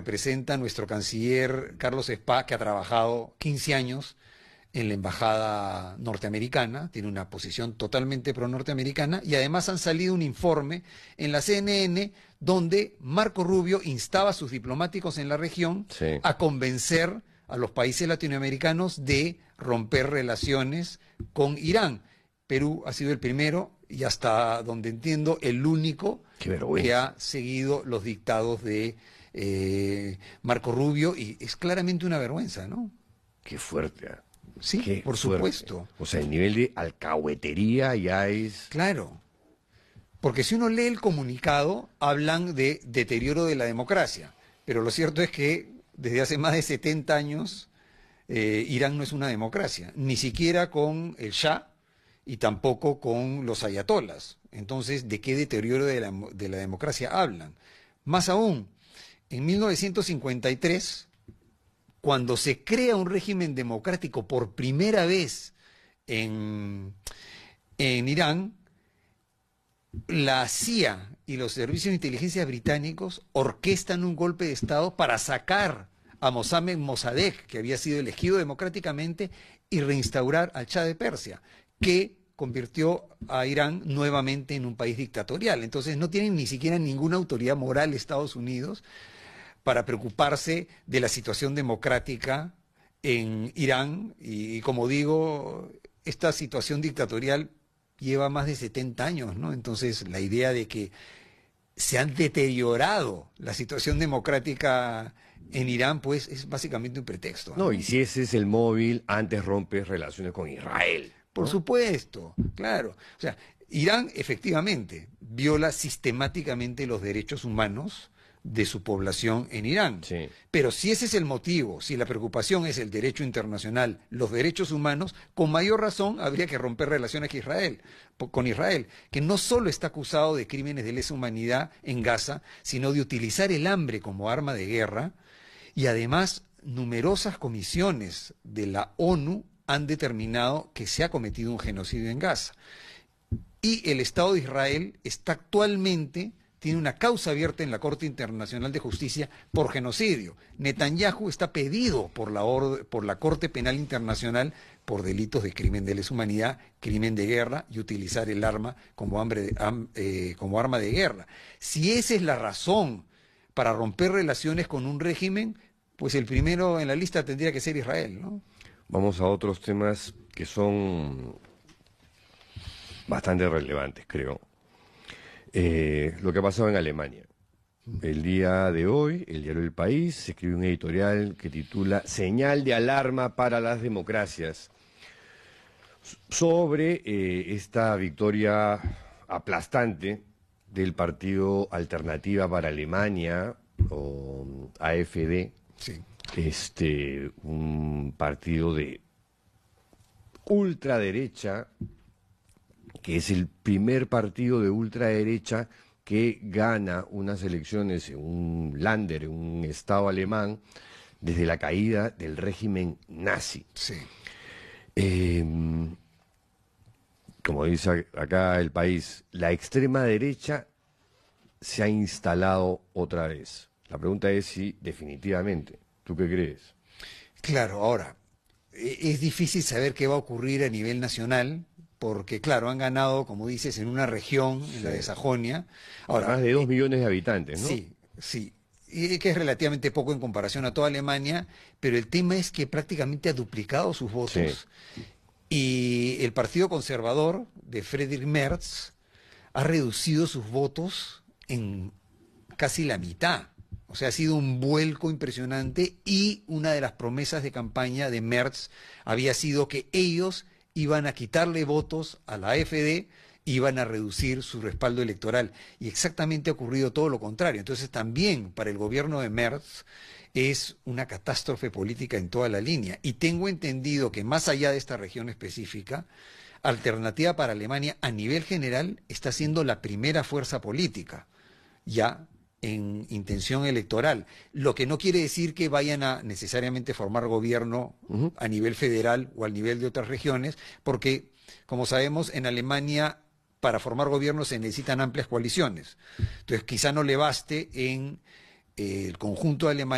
representa nuestro canciller Carlos Spa, que ha trabajado 15 años en la embajada norteamericana, tiene una posición totalmente pro-norteamericana, y además han salido un informe en la CNN donde Marco Rubio instaba a sus diplomáticos en la región a convencer a los países latinoamericanos de romper relaciones con Irán. Perú ha sido el primero y hasta donde entiendo el único que ha seguido los dictados de Marco Rubio, y es claramente una vergüenza, ¿no? Qué fuerte. Sí, qué por fuerte. supuesto. O sea, el nivel de alcahuetería ya es... Claro, porque si uno lee el comunicado, hablan de deterioro de la democracia, pero lo cierto es que desde hace más de 70 años Irán no es una democracia, ni siquiera con el Shah y tampoco con los ayatolas. Entonces, ¿de qué deterioro de la democracia hablan? Más aún, en 1953, cuando se crea un régimen democrático por primera vez en Irán, la CIA y los servicios de inteligencia británicos orquestan un golpe de Estado para sacar a Mohammad Mossadegh, que había sido elegido democráticamente, y reinstaurar al Shah de Persia, que convirtió a Irán nuevamente en un país dictatorial. Entonces no tienen ni siquiera ninguna autoridad moral Estados Unidos para preocuparse de la situación democrática en Irán, y como digo, esta situación dictatorial lleva más de 70 años, ¿no? Entonces la idea de que se han deteriorado la situación democrática en Irán, pues es básicamente un pretexto, ¿no? No, y si ese es el móvil, antes rompes relaciones con Israel. Por supuesto, claro. O sea, Irán efectivamente viola sistemáticamente los derechos humanos de su población en Irán. Sí. Pero si ese es el motivo, si la preocupación es el derecho internacional, los derechos humanos, con mayor razón habría que romper relaciones con Israel, que no solo está acusado de crímenes de lesa humanidad en Gaza, sino de utilizar el hambre como arma de guerra, y además numerosas comisiones de la ONU han determinado que se ha cometido un genocidio en Gaza. Y el Estado de Israel está actualmente, tiene una causa abierta en la Corte Internacional de Justicia por genocidio. Netanyahu está pedido por la Corte Penal Internacional por delitos de crimen de lesa humanidad, crimen de guerra y utilizar el arma como arma de guerra. Si esa es la razón para romper relaciones con un régimen, pues el primero en la lista tendría que ser Israel, ¿no? Vamos a otros temas que son bastante relevantes, creo. Lo que ha pasado en Alemania. El día de hoy, el diario El País se escribe un editorial que titula Señal de alarma para las democracias, sobre esta victoria aplastante del partido Alternativa para Alemania, o AfD. Sí. Un partido de ultraderecha, que es el primer partido de ultraderecha que gana unas elecciones en un Länder, en un estado alemán, desde la caída del régimen nazi. Sí. Como dice acá El País, la extrema derecha se ha instalado otra vez. La pregunta es si definitivamente. ¿Tú qué crees? Claro, ahora, es difícil saber qué va a ocurrir a nivel nacional, porque claro, han ganado, como dices, en una región, en la de Sajonia. Ahora, más de 2 millones de habitantes, ¿no? Sí, sí, y que es relativamente poco en comparación a toda Alemania, pero el tema es que prácticamente ha duplicado sus votos, y el Partido Conservador de Friedrich Merz ha reducido sus votos en casi la mitad. O sea, ha sido un vuelco impresionante, y una de las promesas de campaña de Merz había sido que ellos iban a quitarle votos a la AfD, iban a reducir su respaldo electoral. Y exactamente ha ocurrido todo lo contrario. Entonces también para el gobierno de Merz es una catástrofe política en toda la línea. Y tengo entendido que más allá de esta región específica, Alternativa para Alemania a nivel general está siendo la primera fuerza política ya en intención electoral, lo que no quiere decir que vayan a necesariamente formar gobierno a nivel federal o al nivel de otras regiones, porque, como sabemos, en Alemania para formar gobierno se necesitan amplias coaliciones. Entonces, quizá no le baste en el conjunto de Alemania